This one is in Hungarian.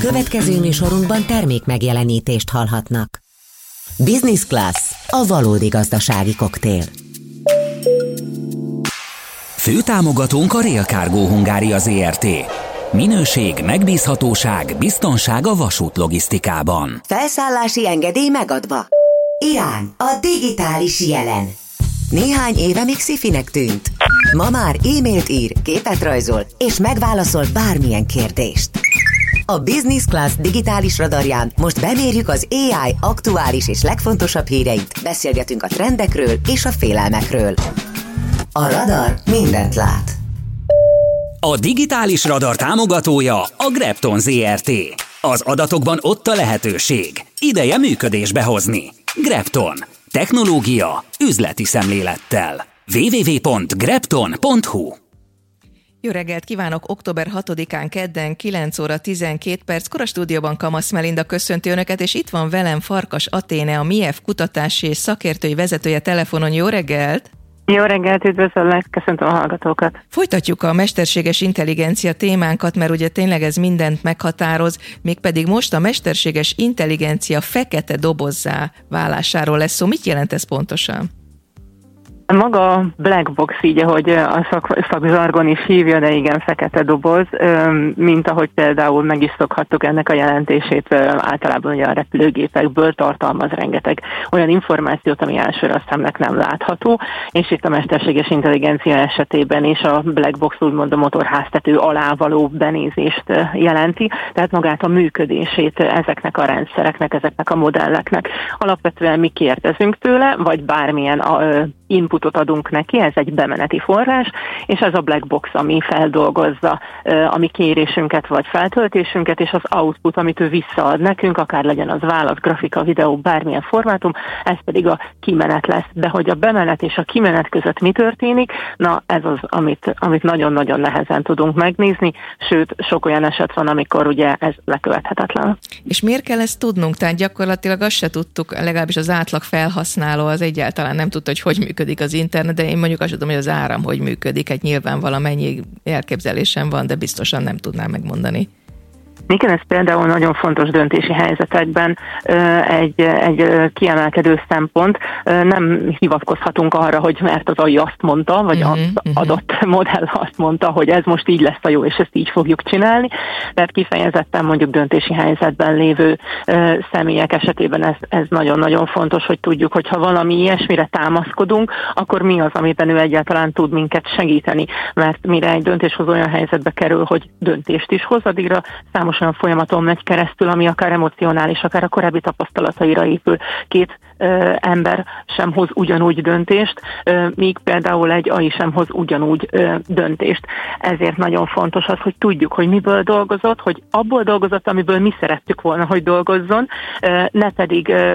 Következő műsorunkban termék megjelenítést hallhatnak. Business Class, a valódi gazdasági koktél. Főtámogatónk a Rail Cargo Hungária Zrt. Minőség, megbízhatóság, biztonság a vasútlogisztikában. Felszállási engedély megadva. Irán, a digitális jelen. Néhány éve még szifinek tűnt. Ma már e-mailt ír, képet rajzol, és megválaszol bármilyen kérdést. A Business Class digitális radarján most bemérjük az AI aktuális és legfontosabb híreit, beszélgetünk a trendekről és a félelmekről. A radar mindent lát. A digitális radar támogatója a Grepton Zrt. Az adatokban ott a lehetőség. Ideje működésbe hozni. Grepton. Technológia üzleti szemlélettel. www.grepton.hu. Jó reggelt kívánok! Október 6-án kedden 9 óra 12 perckor a stúdióban Kamasz Melinda köszönti Önöket, és itt van velem Farkas Aténe, a MIEF kutatási és szakértői vezetője telefonon. Jó reggelt! Jó reggelt, üdvözöllek, köszöntöm a hallgatókat. Folytatjuk a mesterséges intelligencia témánkat, mert ugye tényleg ez mindent meghatároz, mégpedig most a mesterséges intelligencia fekete dobozzá válásáról lesz szó. Mit jelent ez pontosan? Maga black box, így ahogy a szakzsargon is hívja, de igen, fekete doboz, mint ahogy például meg is szokhattuk ennek a jelentését, általában ugye a repülőgépekből tartalmaz rengeteg olyan információt, ami elsőre a szemnek nem látható, és itt a mesterséges intelligencia esetében is a black box úgymond a motorháztető alá való benézést jelenti, tehát magát a működését ezeknek a rendszereknek, ezeknek a modelleknek. Alapvetően mi kérdezünk tőle, vagy bármilyen inputot adunk neki, ez egy bemeneti forrás, és ez a black box, ami feldolgozza a mi kérésünket vagy feltöltésünket, és az output, amit ő visszaad nekünk, akár legyen az válasz, grafika, videó, bármilyen formátum, ez pedig a kimenet lesz. De hogy a bemenet és a kimenet között mi történik, na ez az, amit nagyon-nagyon nehezen tudunk megnézni, sőt, sok olyan eset van, amikor ugye ez lekövethetetlen. És miért kell ezt tudnunk? Tehát gyakorlatilag azt se tudtuk, legalábbis az átlag felhasználó az egyáltalán nem tudta, hogy működik az internet, de én mondjuk azt tudom, hogy az áram hogy működik, hát nyilván valamennyi elképzelésem van, de biztosan nem tudnám megmondani. Igen, ez például nagyon fontos döntési helyzetekben egy kiemelkedő szempont. Nem hivatkozhatunk arra, hogy mert az AI azt mondta, vagy az adott modell azt mondta, hogy ez most így lesz a jó, és ezt így fogjuk csinálni. Tehát kifejezetten mondjuk döntési helyzetben lévő személyek esetében ez nagyon-nagyon fontos, hogy tudjuk, hogy ha valami ilyesmire támaszkodunk, akkor mi az, amiben ő egyáltalán tud minket segíteni. Mert mire egy döntéshozó olyan helyzetbe kerül, hogy döntést is hoz, addigra számos olyan folyamaton megy keresztül, ami akár emocionális, akár a korábbi tapasztalataira épül. Két ember sem hoz ugyanúgy döntést, míg például egy AI sem hoz ugyanúgy döntést. Ezért nagyon fontos az, hogy tudjuk, hogy miből dolgozott, hogy abból dolgozott, amiből mi szerettük volna, hogy dolgozzon, ne pedig